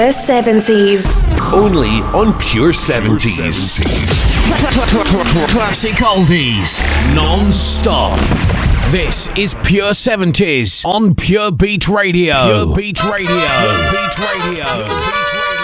The 70s. Only on Pure 70s. Classic oldies, non-stop. This is Pure 70s on Pure Beat Radio. Pure Beat Radio. Pure Beat Radio. Pure Beat Radio.